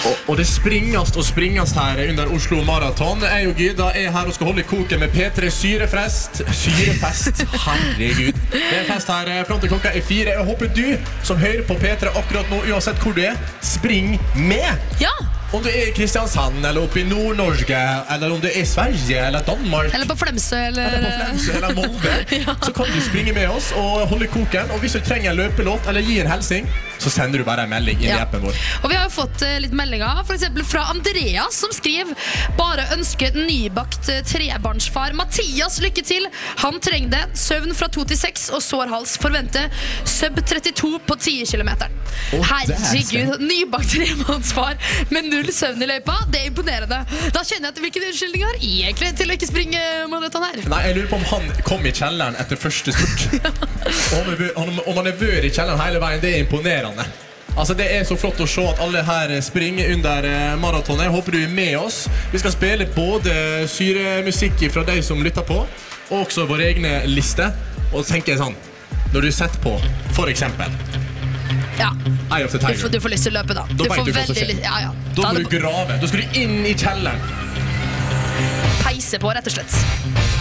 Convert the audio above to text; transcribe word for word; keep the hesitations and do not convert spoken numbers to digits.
Og, og det springast og springast her under Oslo Maraton. Jeg og Gyda er her og skal holde koken med P tre Syrefest. Syrefest, herregud. Det er fest her frem til klokka er fire. Jeg håper du som hører på P tre akkurat nå, uansett hvor du er, spring med. Ja. Om du er i Kristiansand, eller oppe i Nord-Norge, eller om du er i Sverige, eller Danmark, eller på Flemsø, eller, eller, på Flemsø, eller Molde, ja. Så kan du springe med oss og holde koken. Og hvis du trenger en løpelåt eller gi en helsing, så sender du bare en melding inn ja. I appen vår. Og vi har jo fått uh, litt meldinger, for eksempel fra Andreas, som skriver: bare ønske nybakt uh, trebarnsfar Mathias lykke til. Han trenger det. Søvn fra to til seks og sårhals. Forvente sub trettito på ti kilometer. Oh, herregud, nybakt trebarnsfar med null søvn i løypa, det er imponerende. Da kjenner jeg at hvilken unnskyldning har egentlig til å ikke springe maraton her. Nei, jeg lurer på om han kom i kjelleren etter første spurt. ja. Om han er vør i kjelleren hele veien, det er imponerende. Altså, det er så flott å se at alle her springer under maratonet. Jeg håper du er med oss. Vi skal spille både syremusikk fra deg som lytter på, og også vår egne liste. Og tenker sånn, når du setter på, for eksempel ja. Eye of the Tiger. Du får, du får lyst til å løpe da. Da, du får du veldig, ja, ja. da må du grave. Da skal du inn i kjelleren. Peise på, rett og slett.